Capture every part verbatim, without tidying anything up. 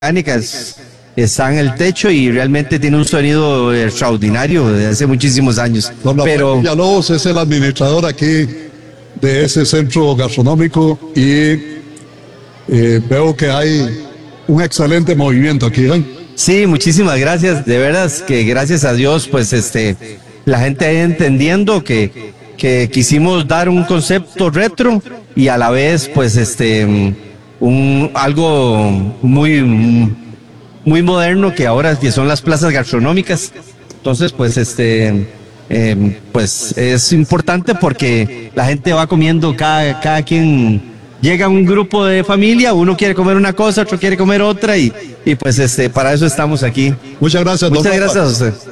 mecánicas está en el techo y realmente tiene un sonido extraordinario desde hace muchísimos años. Don Rafael Pero Villalobos es el administrador aquí de ese centro gastronómico y eh, veo que hay un excelente movimiento aquí, ¿eh? sí, muchísimas gracias. De veras que gracias a Dios, pues este, la gente ahí entendiendo que, que quisimos dar un concepto retro y a la vez, pues este, un algo muy muy moderno que ahora que son las plazas gastronómicas. Entonces, pues este, eh, pues es importante porque la gente va comiendo, cada, cada quien llega a un grupo de familia, uno quiere comer una cosa, otro quiere comer otra y, y pues este, para eso estamos aquí. Muchas gracias, don Muchas Rafa. gracias a usted.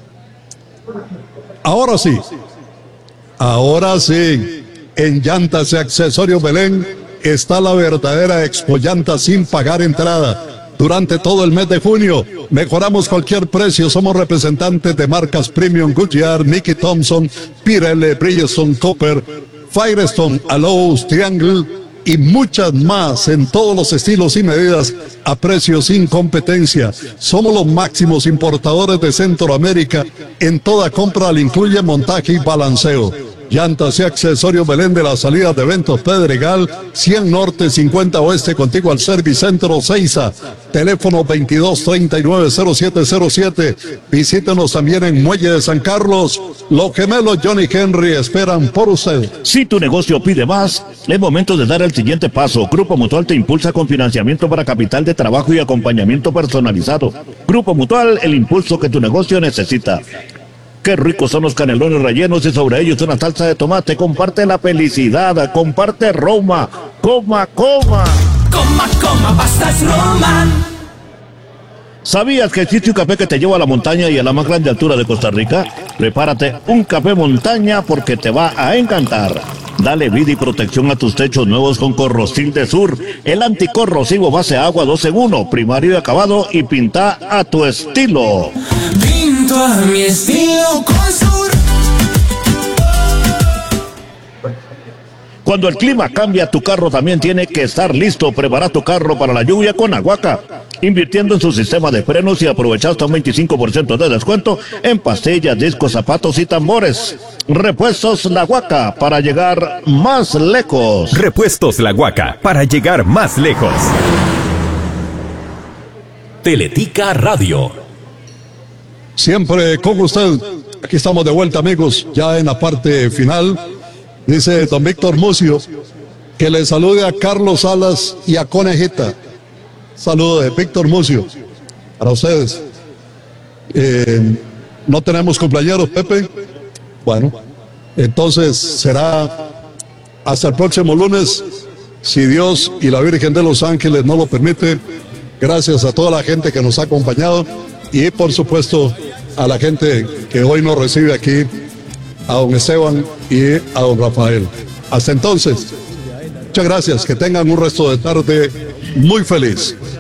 Ahora sí, ahora sí, en Llantas y Accesorios Belén está la verdadera Expo Llantas sin pagar entrada. Durante todo el mes de junio, mejoramos cualquier precio. Somos representantes de marcas Premium, Goodyear, Mickey Thompson, Pirelli, Bridgestone, Copper, Firestone, Allows, Triangle y muchas más en todos los estilos y medidas a precios sin competencia. Somos los máximos importadores de Centroamérica. En toda compra le incluye montaje y balanceo. Llantas y Accesorios Belén de la salida de Eventos Pedregal, cien Norte, cincuenta Oeste, contigo al Servicentro Seiza. Teléfono veintidós treinta y nueve cero siete cero siete. Visítenos también en Muelle de San Carlos. Los gemelos Johnny Henry esperan por usted. Si tu negocio pide más, es momento de dar el siguiente paso. Grupo Mutual te impulsa con financiamiento para capital de trabajo y acompañamiento personalizado. Grupo Mutual, el impulso que tu negocio necesita. Qué ricos son los canelones rellenos y sobre ellos una salsa de tomate. Comparte la felicidad, comparte Roma. Coma, coma. Coma, coma, pastas Roma. ¿Sabías que existe un café que te lleva a la montaña y a la más grande altura de Costa Rica? Prepárate un café montaña porque te va a encantar. Dale vida y protección a tus techos nuevos con Corrosil de Sur, el anticorrosivo base agua dos en uno, primario y acabado, y pinta a tu estilo. Pinto a mi estilo con Sur. Cuando el clima cambia, tu carro también tiene que estar listo. Prepara tu carro para la lluvia con Aguaca, invirtiendo en su sistema de frenos y aprovecha hasta un veinticinco por ciento de descuento en pastillas, discos, zapatos y tambores. Repuestos La Huaca para llegar más lejos. Repuestos La Huaca para llegar más lejos. Teletica Radio. Siempre con usted. Aquí estamos de vuelta, amigos, ya en la parte final. Dice don Víctor Mucio que le salude a Carlos Salas y a Conejita. Saludo de Víctor Mucio para ustedes. Eh, no tenemos cumpleaños, Pepe. Bueno, entonces será hasta el próximo lunes, si Dios y la Virgen de los Ángeles nos lo permite. Gracias a toda la gente que nos ha acompañado y por supuesto a la gente que hoy nos recibe aquí, a don Esteban y a don Rafael. Hasta entonces, muchas gracias, que tengan un resto de tarde muy feliz.